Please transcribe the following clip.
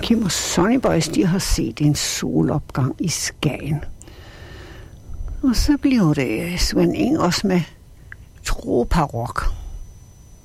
Kim og Sonny Boys, de har set en solopgang i Skagen. Og så bliver det Svend Ingers med Troparok.